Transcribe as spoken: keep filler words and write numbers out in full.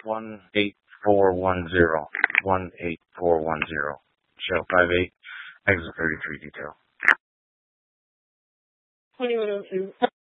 one eight four one zero. one eight four one zero. Shell five eight, exit thirty-three detail. twenty-one oh two.